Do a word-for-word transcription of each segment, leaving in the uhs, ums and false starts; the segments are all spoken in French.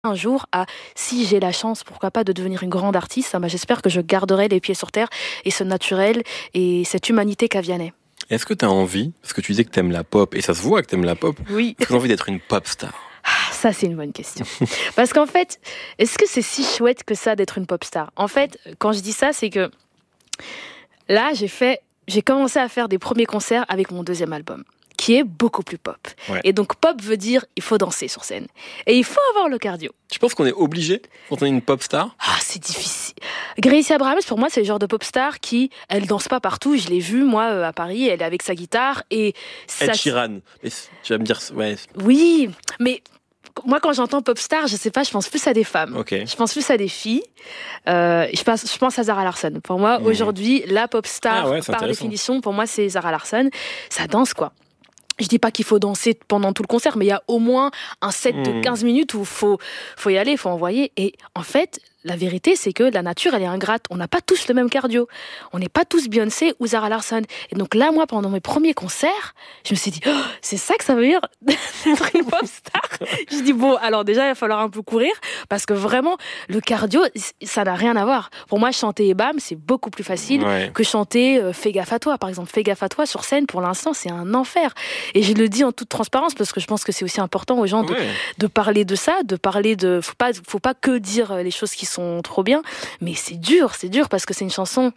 un jour à, si j'ai la chance, pourquoi pas, de devenir une grande artiste, bah, j'espère que je garderai les pieds sur terre et ce naturel et cette humanité qu'a Vianney. Est-ce que tu as envie, parce que tu disais que tu aimes la pop, et ça se voit que tu aimes la pop, Oui. est-ce que tu as envie d'être une pop star? Ah, ça, c'est une bonne question. Parce qu'en fait, est-ce que c'est si chouette que ça d'être une pop star? En fait, quand je dis ça, c'est que là, j'ai fait, j'ai commencé à faire des premiers concerts avec mon deuxième album, qui est beaucoup plus pop. Ouais. Et donc pop veut dire il faut danser sur scène. Et il faut avoir le cardio. Tu penses qu'on est obligé quand on est une pop star? Ah, c'est difficile. Gracie Abrams, pour moi, c'est le genre de pop star qui, elle danse pas partout. Je l'ai vue, moi, euh, à Paris, elle est avec sa guitare et... Ed ça... Sheeran. Et tu vas me dire, ouais. Oui, mais... Moi, quand j'entends pop star, je sais pas, je pense plus à des femmes. Okay. Je pense plus à des filles. Euh, je, pense, je pense à Zara Larsson. Pour moi, mmh. aujourd'hui, la pop star, ah ouais, par définition, pour moi, c'est Zara Larsson. Ça danse, quoi. Je dis pas qu'il faut danser pendant tout le concert, mais il y a au moins un set mmh. de quinze minutes où il faut, faut y aller, il faut envoyer. Et en fait, la vérité, c'est que la nature, elle est ingrate. On n'a pas tous le même cardio. On n'est pas tous Beyoncé ou Zara Larsson. Et donc là, moi, pendant mes premiers concerts, je me suis dit, oh, c'est ça que ça veut dire d'être une pop star. Je dis, bon, alors déjà, il va falloir un peu courir, parce que vraiment, le cardio, ça n'a rien à voir. Pour moi, chanter et bam, c'est beaucoup plus facile ouais. que chanter euh, Fais gaffe à toi. Par exemple, Fais gaffe à toi, sur scène, pour l'instant, c'est un enfer. Et je le dis en toute transparence, parce que je pense que c'est aussi important aux gens de, ouais. de parler de ça, de parler de... Faut pas, faut pas que dire les choses qui sont trop bien, mais c'est dur, c'est dur, parce que c'est une chanson...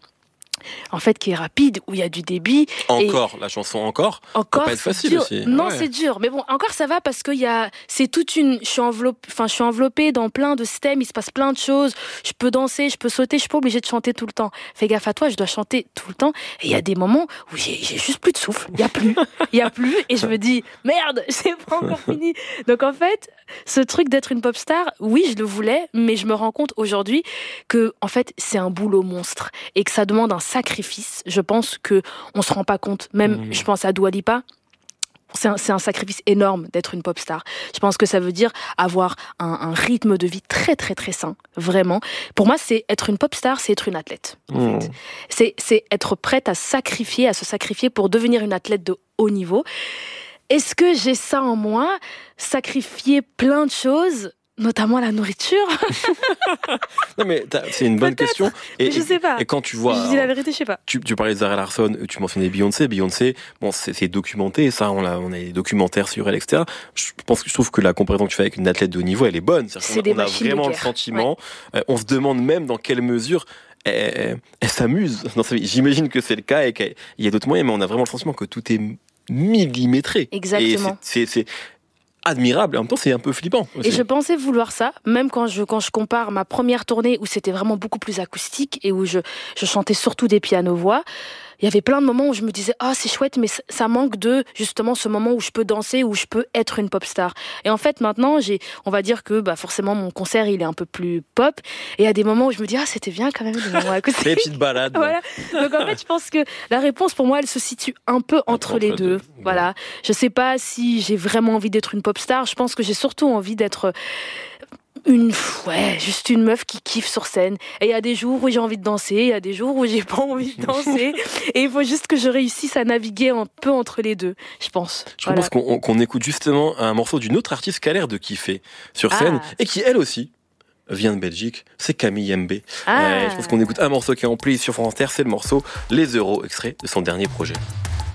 en fait, qui est rapide, où il y a du débit. Encore, et la chanson encore. Encore, ça peut être facile dur. aussi. Non, ouais. c'est dur. Mais bon, encore ça va parce que y a, c'est toute une, je suis enveloppée, enfin, je suis enveloppée dans plein de systèmes, il se passe plein de choses. Je peux danser, je peux sauter, je suis pas obligée de chanter tout le temps. Fais gaffe à toi, je dois chanter tout le temps. Et il y a des moments où j'ai, j'ai juste plus de souffle. Il y a plus. Il y a plus. Et je me dis, merde, c'est pas encore fini. Donc en fait, ce truc d'être une pop star, oui, je le voulais, mais je me rends compte aujourd'hui que, en fait, c'est un boulot monstre et que ça demande un sacrifice. Je pense que on se rend pas compte. Même, mmh. je pense à Dua Lipa. C'est un, c'est un sacrifice énorme d'être une pop star. Je pense que ça veut dire avoir un, un rythme de vie très très très sain, vraiment. Pour moi, c'est être une pop star, c'est être une athlète. En mmh. fait, c'est c'est être prête à sacrifier, à se sacrifier pour devenir une athlète de haut niveau. Est-ce que j'ai ça en moi? Sacrifier plein de choses, notamment la nourriture. Non mais c'est une bonne Peut-être, question. Et, je sais pas. Et quand tu vois, je dis la vérité, je sais pas. Tu, tu parlais de Zara Larsson, tu mentionnais Beyoncé. Beyoncé, bon, c'est, c'est documenté, ça, on a, on a des documentaires sur elle, et cetera. Je pense que je trouve que la comparaison que tu fais avec une athlète de haut niveau, elle est bonne. C'est on, des on a vraiment le sentiment. Ouais. Euh, on se demande même dans quelle mesure elle, elle, elle s'amuse dans sa vie. J'imagine que c'est le cas et qu'il y a d'autres moyens, mais on a vraiment le sentiment que tout est millimétré. Exactement. Et c'est, c'est, c'est admirable, et en même temps c'est un peu flippant aussi. Et je pensais vouloir ça, même quand je, quand je compare ma première tournée où c'était vraiment beaucoup plus acoustique et où je, je chantais surtout des pianos-voix. Il y avait plein de moments où je me disais ah oh, c'est chouette, mais ça manque de justement ce moment où je peux danser, où je peux être une pop star. Et en fait maintenant j'ai, on va dire que bah forcément mon concert il est un peu plus pop, et il y a des moments où je me dis ah c'était bien quand même des moments acoustiques. Les petites balades. Voilà. Donc en fait je pense que la réponse pour moi elle se situe un peu entre, entre les deux. deux. Voilà. Ouais. Je sais pas si j'ai vraiment envie d'être une pop star. Je pense que j'ai surtout envie d'être une, ouais, juste une meuf qui kiffe sur scène. Et il y a des jours où j'ai envie de danser, il y a des jours où j'ai pas envie de danser. Et il faut juste que je réussisse à naviguer un peu entre les deux, je pense. Je voilà. propose qu'on, qu'on écoute justement un morceau d'une autre artiste qui a l'air de kiffer sur scène ah. et qui, elle aussi, vient de Belgique. C'est Camille Mbé. Ah. Ouais, je pense qu'on écoute un morceau qui est en play sur France Inter. C'est le morceau Les Euros, extrait de son dernier projet.